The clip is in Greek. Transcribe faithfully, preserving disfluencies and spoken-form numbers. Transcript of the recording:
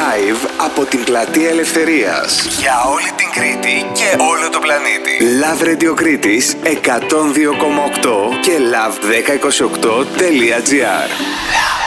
Live από την Πλατεία Ελευθερίας. Για όλη την Κρήτη και όλο το πλανήτη. Love Radio Κρήτης εκατόν δύο κόμμα οκτώ και love δέκα είκοσι οκτώ τελεία gr.